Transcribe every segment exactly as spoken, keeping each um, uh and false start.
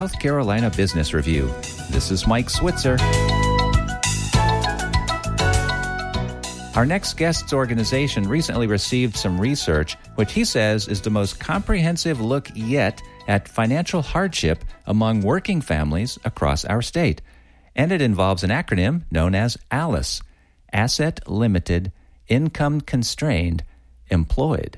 South Carolina Business Review. This is Mike Switzer. Our next guest's organization recently received some research, which he says is the most comprehensive look yet at financial hardship among working families across our state. And it involves an acronym known as ALICE, Asset Limited, Income Constrained, Employed.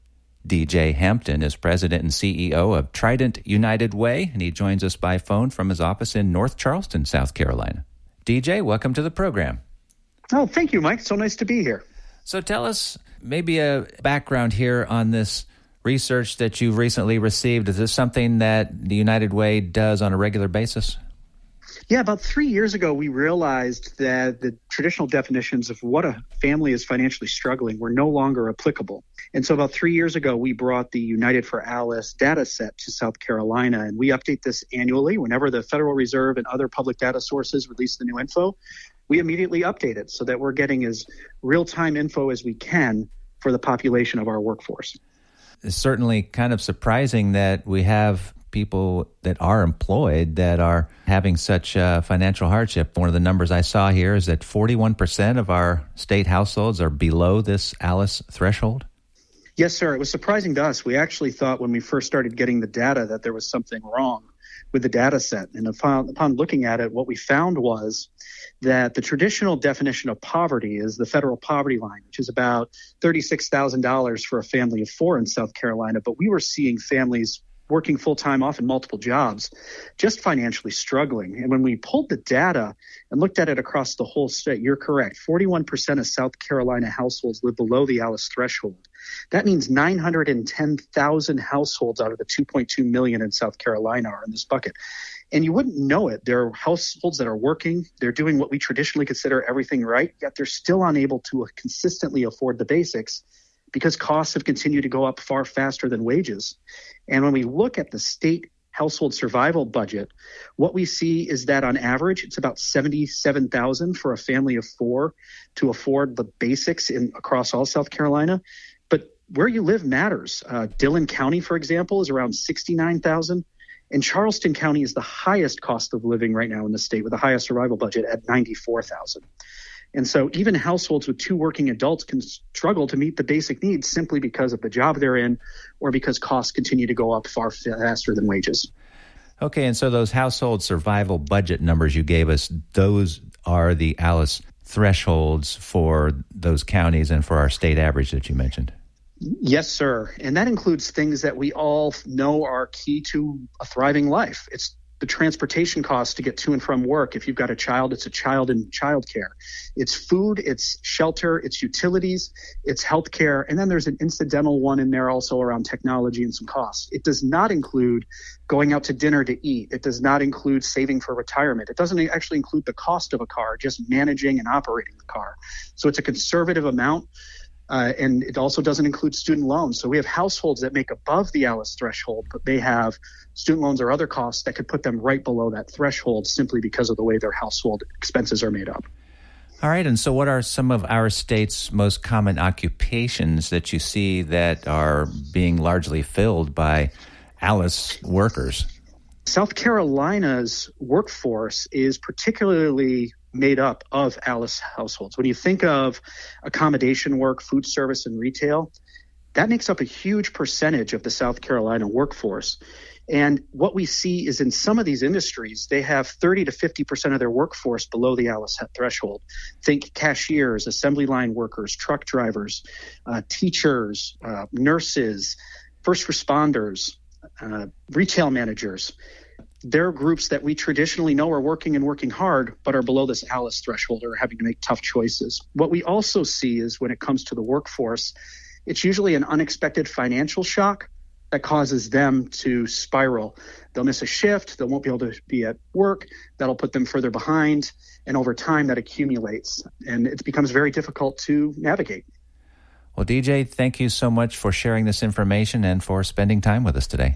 D J Hampton is president and C E O of Trident United Way, and he joins us by phone from his office in North Charleston, South Carolina. D J, welcome to the program. Oh, thank you, Mike. So nice to be here. So tell us maybe a background here on this research that you've recently received. Is this something that the United Way does on a regular basis? Yeah, about three years ago, we realized that the traditional definitions of what a family is financially struggling were no longer applicable. And so about three years ago, we brought the United for ALICE data set to South Carolina, and we update this annually. Whenever the Federal Reserve and other public data sources release the new info, we immediately update it so that we're getting as real-time info as we can for the population of our workforce. It's certainly kind of surprising that we have people that are employed that are having such uh, financial hardship. One of the numbers I saw here is that forty-one percent of our state households are below this ALICE threshold. Yes, sir. It was surprising to us. We actually thought when we first started getting the data that there was something wrong with the data set. And upon, upon looking at it, what we found was that the traditional definition of poverty is the federal poverty line, which is about thirty-six thousand dollars for a family of four in South Carolina. But we were seeing families working full-time, often multiple jobs, just financially struggling. And when we pulled the data and looked at it across the whole state, you're correct. forty-one percent of South Carolina households live below the ALICE threshold. That means nine hundred ten thousand households out of the two point two million in South Carolina are in this bucket. And you wouldn't know it. There are households that are working. They're doing what we traditionally consider everything right, yet they're still unable to consistently afford the basics because costs have continued to go up far faster than wages. And when we look at the state household survival budget, what we see is that on average, it's about seventy-seven thousand dollars for a family of four to afford the basics in across all South Carolina. But where you live matters. Uh, Dillon County, for example, is around sixty-nine thousand dollars. And Charleston County is the highest cost of living right now in the state with the highest survival budget at ninety-four thousand dollars. And so even households with two working adults can struggle to meet the basic needs simply because of the job they're in or because costs continue to go up far faster than wages. Okay, and so those household survival budget numbers you gave us, those are the ALICE thresholds for those counties and for our state average that you mentioned. Yes, sir. And that includes things that we all know are key to a thriving life. It's the transportation costs to get to and from work. If you've got a child, it's a child in childcare. It's food, it's shelter, it's utilities, it's healthcare, and then there's an incidental one in there also around technology and some costs. It does not include going out to dinner to eat. It does not include saving for retirement. It doesn't actually include the cost of a car, just managing and operating the car. So it's a conservative amount. Uh, and it also doesn't include student loans. So we have households that make above the ALICE threshold, but they have student loans or other costs that could put them right below that threshold simply because of the way their household expenses are made up. All right. And so what are some of our state's most common occupations that you see that are being largely filled by ALICE workers? South Carolina's workforce is particularly made up of ALICE households. When you think of accommodation work, food service, and retail, that makes up a huge percentage of the South Carolina workforce. And what we see is in some of these industries, they have thirty to fifty percent of their workforce below the ALICE threshold. Think cashiers, assembly line workers, truck drivers, uh, teachers, uh, nurses, first responders, uh, retail managers. They're groups that we traditionally know are working and working hard, but are below this ALICE threshold or are having to make tough choices. What we also see is when it comes to the workforce, it's usually an unexpected financial shock that causes them to spiral. They'll miss a shift. They won't be able to be at work. That'll put them further behind. And over time, that accumulates. And it becomes very difficult to navigate. Well, D J, thank you so much for sharing this information and for spending time with us today.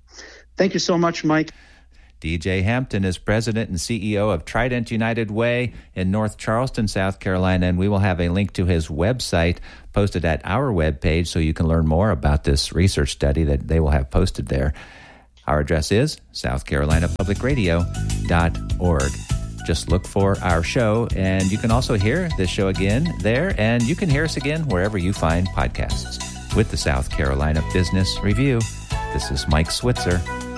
Thank you so much, Mike. D J Hampton is president and C E O of Trident United Way in North Charleston, South Carolina, and we will have a link to his website posted at our webpage so you can learn more about this research study that they will have posted there. Our address is south carolina public radio dot org. Just look for our show, and you can also hear this show again there, and you can hear us again wherever you find podcasts. With the South Carolina Business Review, this is Mike Switzer.